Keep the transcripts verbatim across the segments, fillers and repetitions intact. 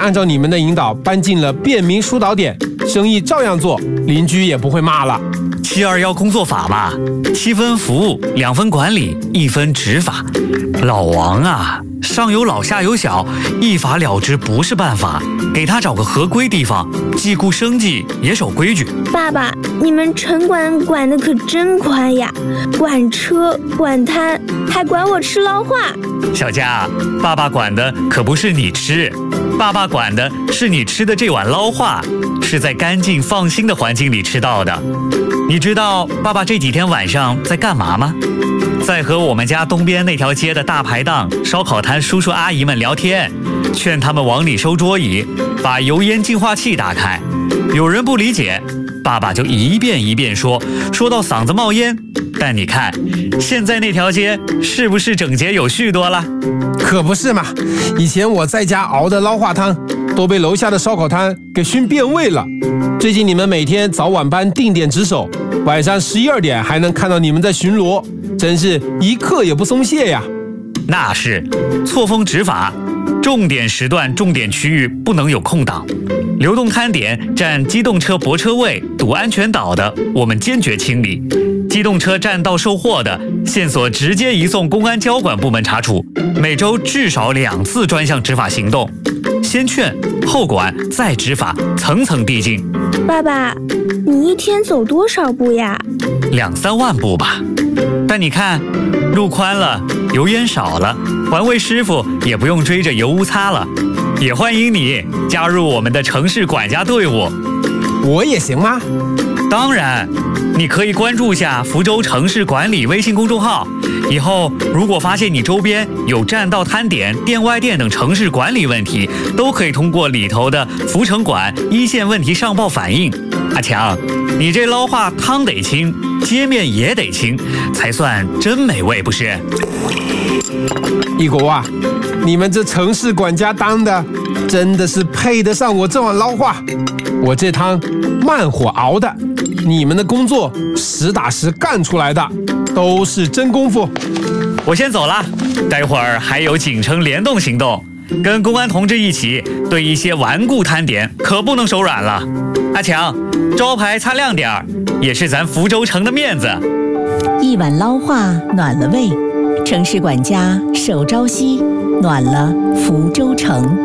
按照你们的引导搬进了便民疏导点，生意照样做，邻居也不会骂了。 七二幺工作法嘛，七分服务，两分管理，一分执法。老王啊，上有老下有小，一法了之不是办法，给他找个合规地方，既顾生计也守规矩。 爸爸，你们城管管得可真宽呀，管车管摊，还管我吃捞化。 小佳，爸爸管的可不是你吃，爸爸管的是你吃的这碗捞化，是在干净放心的环境里吃到的。你知道爸爸这几天晚上在干嘛吗？在和我们家东边那条街的大排档、烧烤摊叔叔阿姨们聊天，劝他们往里收桌椅，把油烟净化器打开。有人不理解，爸爸就一遍一遍说，说到嗓子冒烟。但你看，现在那条街是不是整洁有序多了？ 可不是嘛，以前我在家熬的捞化汤都被楼下的烧烤摊给熏变味了。最近你们每天早晚班定点值守，晚上十一二点还能看到你们在巡逻，真是一刻也不松懈呀。 那是错峰执法，重点时段重点区域不能有空档，流动摊点占机动车泊车位堵安全岛的，我们坚决清理。机动车占道售货的，线索直接移送公安交管部门查处，每周至少两次专项执法行动，先劝后管再执法，层层递进。 爸爸，你一天走多少步呀？ 两三万步吧。但你看，路宽了，油烟少了，环卫师傅也不用追着油污擦了。也欢迎你加入我们的城市管家队伍。 我也行吗？ 当然，你可以关注下福州城市管理微信公众号，以后如果发现你周边有占道摊点、店外店等城市管理问题，都可以通过里头的福城管一线问题上报反映。阿强，你这捞化汤得清，街面也得清，才算真美味，不是？ 一国啊，你们这城市管家当的，真的是配得上我这碗捞化。我这汤慢火熬的，你们的工作实打实干出来的，都是真功夫。 我先走了，待会儿还有锦城联动行动，跟公安同志一起对一些顽固摊点可不能手软了。阿强，招牌擦亮点儿，也是咱福州城的面子。 一碗捞化暖了胃，城市管家守朝夕，暖了福州城。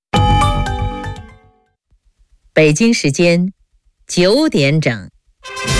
北京时间九点整。